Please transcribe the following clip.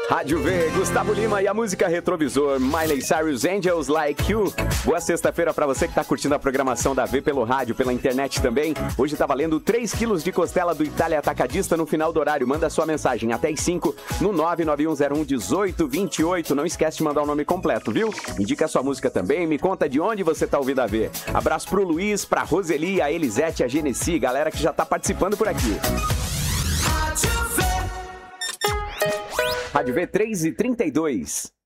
Rádio V, Gustavo Lima e a música Retrovisor, Miley Cyrus, Angels Like You. Boa sexta-feira pra você que tá curtindo a programação da V pelo rádio, pela internet também. Hoje tá valendo 3 quilos de costela do Itália Atacadista no final do horário. Manda sua mensagem até as 5 no 991011828. Não esquece de mandar o nome completo, viu? Indica a sua música também, me conta de onde você tá ouvindo a V. Abraço pro Luiz, pra Roseli, a Elisete, a Genesi, galera que já tá participando por aqui. Rádio V 3h32.